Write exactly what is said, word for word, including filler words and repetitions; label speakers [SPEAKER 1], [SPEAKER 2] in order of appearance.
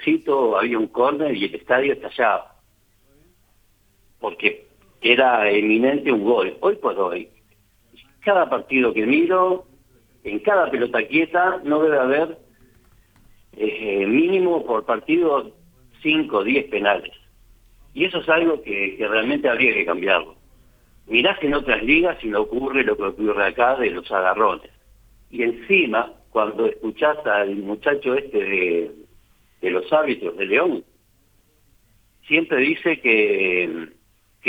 [SPEAKER 1] necesito, había un córner y el estadio estallaba, porque era eminente un gol. Hoy por hoy, cada partido que miro, en cada pelota quieta, no debe haber eh, mínimo por partido cinco o diez penales. Y eso es algo que, que realmente habría que cambiarlo. Mirás que en otras ligas si no ocurre lo que ocurre acá de los agarrones. Y encima, cuando escuchás al muchacho este de, de los árbitros de León, siempre dice que